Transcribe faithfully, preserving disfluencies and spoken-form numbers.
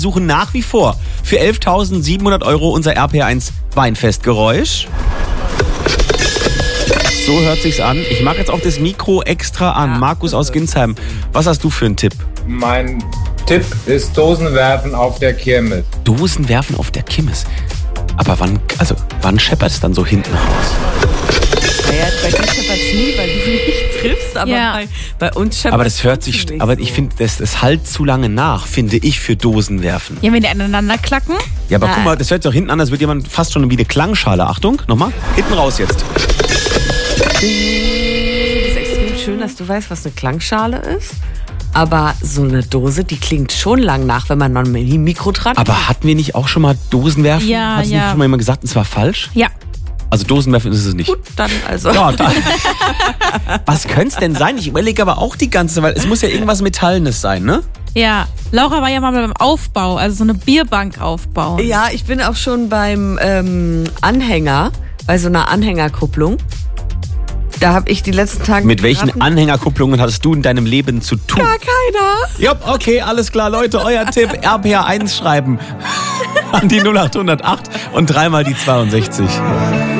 Suchen nach wie vor für elftausendsiebenhundert Euro unser R P R eins Weinfestgeräusch. So hört sich's an. Ich mache jetzt auch das Mikro extra an. Markus aus Ginsheim, was hast du für einen Tipp? Mein Tipp ist Dosenwerfen auf der Kirmes. Dosenwerfen auf der Kirmes? Aber wann, also, wann scheppert es dann so hinten raus? Naja, bei dir scheppert es nie, weil du nicht triffst, aber Ja. bei, bei uns scheppert Aber das hört es sich, nicht aber so. ich finde, das, das halt zu lange nach, finde ich, für Dosenwerfen. Ja, wenn die aneinander klacken. Ja, aber Nein. guck mal, das hört sich doch hinten an, als würde jemand fast schon wie eine Klangschale. Achtung, nochmal, hinten raus jetzt. Es ist extrem schön, dass du weißt, was eine Klangschale ist. Aber so eine Dose, die klingt schon lang nach, wenn man noch ein Mikro dran hat. Aber hatten wir nicht auch schon mal Dosenwerfen? Ja, Hat es ja. nicht schon mal jemand gesagt, es war falsch? Ja. Also Dosenwerfen ist es nicht. Gut, dann also. Ja, da. Was könnte es denn sein? Ich überlege aber auch die ganze Zeit, weil es muss ja irgendwas Metallenes sein, ne? Ja. Laura war ja mal beim Aufbau, also so eine Bierbank aufbauen. Ja, ich bin auch schon beim ähm, Anhänger, bei so einer Anhängerkupplung. Da habe ich die letzten Tage... Mit welchen geraten- Anhängerkupplungen hattest du in deinem Leben zu tun? Gar keiner. Ja, okay, alles klar, Leute, euer Tipp, R P R eins schreiben an die null acht null acht und dreimal die zweiundsechzig.